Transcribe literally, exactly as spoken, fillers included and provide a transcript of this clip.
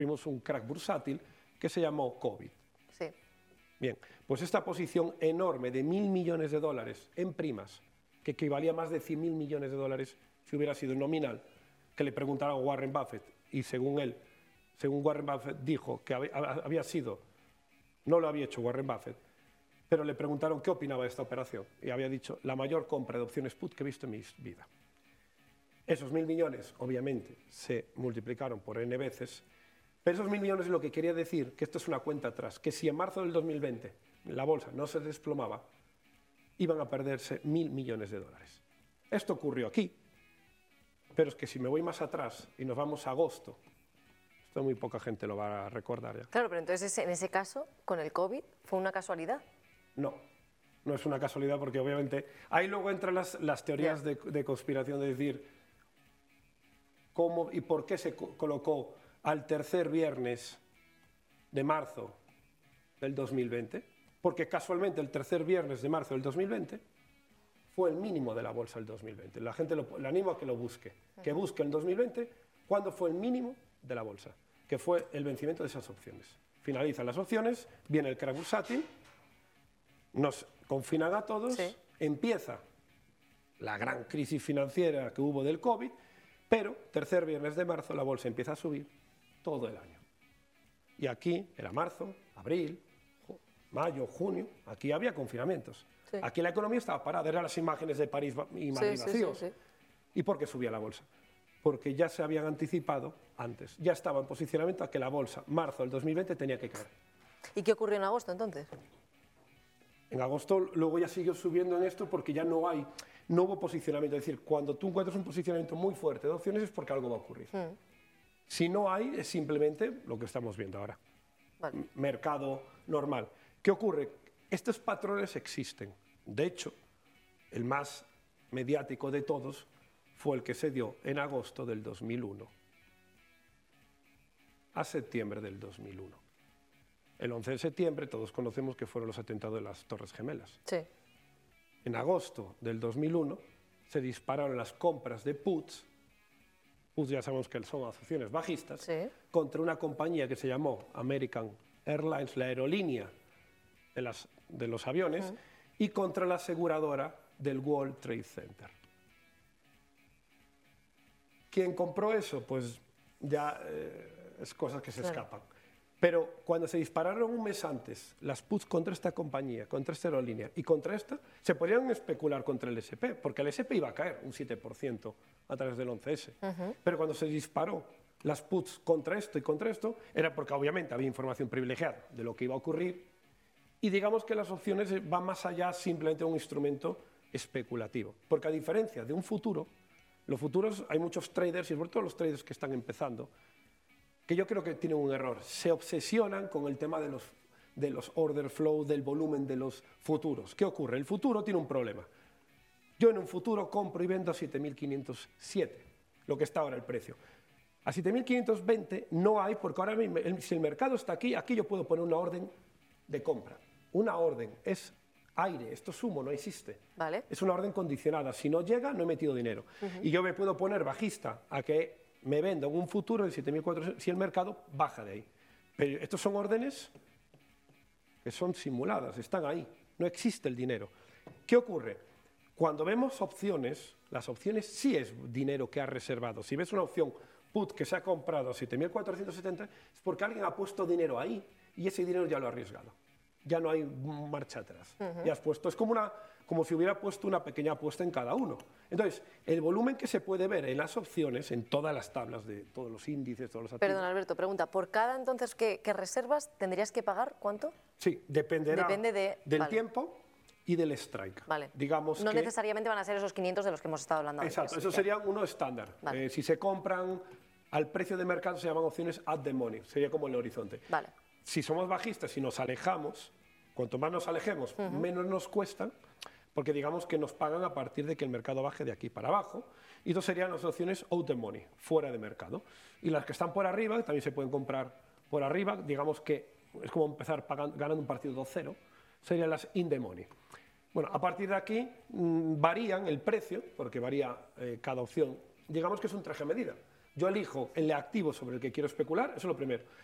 Tuvimos un crack bursátil que se llamó COVID. Sí. Bien, pues esta posición enorme de mil millones de dólares en primas, que equivalía a más de cien mil millones de dólares si hubiera sido nominal, que le preguntaron a Warren Buffett, y según él, según Warren Buffett dijo que había, había sido, no lo había hecho Warren Buffett, pero le preguntaron qué opinaba de esta operación, y había dicho, la mayor compra de opciones put que he visto en mi vida. Esos mil millones, obviamente, se multiplicaron por N veces, pero esos mil millones lo que quería decir, que esto es una cuenta atrás, que si en marzo del dos mil veinte la bolsa no se desplomaba, iban a perderse mil millones de dólares. Esto ocurrió aquí, pero es que si me voy más atrás y nos vamos a agosto, esto muy poca gente lo va a recordar ya. Claro, pero entonces en ese caso, con el COVID, ¿fue una casualidad? No, no es una casualidad porque obviamente ahí luego entran las, las teorías de, de conspiración, de decir cómo y por qué se co colocó al tercer viernes de marzo del dos mil veinte, porque casualmente el tercer viernes de marzo del dos mil veinte fue el mínimo de la bolsa del dos mil veinte. La gente lo, le animo a que lo busque, que busque el dos mil veinte cuándo fue el mínimo de la bolsa, que fue el vencimiento de esas opciones. Finalizan las opciones, viene el crack bursátil, nos confinan a todos, sí. Empieza la gran crisis financiera que hubo del COVID, pero tercer viernes de marzo la bolsa empieza a subir todo el año. Y aquí era marzo, abril, mayo, junio, aquí había confinamientos. Sí. Aquí la economía estaba parada, eran las imágenes de París y Madrid sí, vacíos. Sí, sí, sí. ¿Y por qué subía la bolsa? Porque ya se habían anticipado antes, ya estaba en posicionamiento a que la bolsa, marzo del dos mil veinte, tenía que caer. ¿Y qué ocurrió en agosto entonces? En agosto luego ya siguió subiendo en esto porque ya no hay, no hubo posicionamiento. Es decir, cuando tú encuentras un posicionamiento muy fuerte de opciones es porque algo va a ocurrir. Mm. Si no hay, es simplemente lo que estamos viendo ahora. Vale. Mercado normal. ¿Qué ocurre? Estos patrones existen. De hecho, el más mediático de todos fue el que se dio en agosto del dos mil uno a septiembre del dos mil uno. El once de septiembre todos conocemos que fueron los atentados de las Torres Gemelas. Sí. En agosto del dos mil uno se dispararon las compras de puts, puts ya sabemos que son acciones bajistas, sí. Contra una compañía que se llamó American Airlines, la aerolínea de, las, de los aviones, uh-huh. Y contra la aseguradora del World Trade Center. ¿Quién compró eso? Pues ya eh, es cosas que se claro. escapan. Pero cuando se dispararon un mes antes las puts contra esta compañía, contra esta aerolínea y contra esta, se podrían especular contra el ese pe, porque el ese pe iba a caer un siete por ciento a través del once ese. Uh-huh. Pero cuando se disparó las puts contra esto y contra esto, era porque obviamente había información privilegiada de lo que iba a ocurrir, y digamos que las opciones van más allá simplemente de un instrumento especulativo. Porque a diferencia de un futuro, los futuros hay muchos traders, y sobre todo los traders que están empezando, que yo creo que tienen un error. Se obsesionan con el tema de los, de los order flow, del volumen de los futuros. ¿Qué ocurre? El futuro tiene un problema. Yo en un futuro compro y vendo a siete mil quinientos siete, lo que está ahora el precio. A siete mil quinientos veinte no hay, porque ahora mismo, si el mercado está aquí, aquí yo puedo poner una orden de compra. Una orden es aire, esto es humo, no existe. Vale. Es una orden condicionada. Si no llega, no he metido dinero. Uh-huh. Y yo me puedo poner bajista a que me vendo en un futuro de siete mil cuatrocientos si el mercado baja de ahí. Pero estos son órdenes que son simuladas, están ahí. No existe el dinero. ¿Qué ocurre? Cuando vemos opciones, las opciones sí es dinero que ha reservado. Si ves una opción put que se ha comprado a siete mil cuatrocientos setenta, es porque alguien ha puesto dinero ahí y ese dinero ya lo ha arriesgado. Ya no hay marcha atrás. Uh-huh. Ya has puesto, es como, una, como si hubiera puesto una pequeña apuesta en cada uno. Entonces, el volumen que se puede ver en las opciones, en todas las tablas de todos los índices, todos los activos... Perdón, Alberto, pregunta, ¿por cada entonces que, que reservas tendrías que pagar cuánto? Sí, dependerá Depende de, del vale. tiempo y del strike. Vale. Digamos no que, necesariamente van a ser esos quinientos de los que hemos estado hablando antes. Exacto, eso sería uno estándar. Vale. Eh, si se compran al precio de mercado se llaman opciones at the money, sería como el horizonte. Vale. Si somos bajistas y nos alejamos, cuanto más nos alejemos, uh-huh. menos nos cuestan, porque digamos que nos pagan a partir de que el mercado baje de aquí para abajo, y eso serían las opciones out the money, fuera de mercado. Y las que están por arriba, que también se pueden comprar por arriba, digamos que es como empezar pagando, ganando un partido dos cero, serían las in the money. Bueno, a partir de aquí mmm, varían el precio, porque varía eh, cada opción, digamos que es un traje a medida. Yo elijo el activo sobre el que quiero especular, eso es lo primero.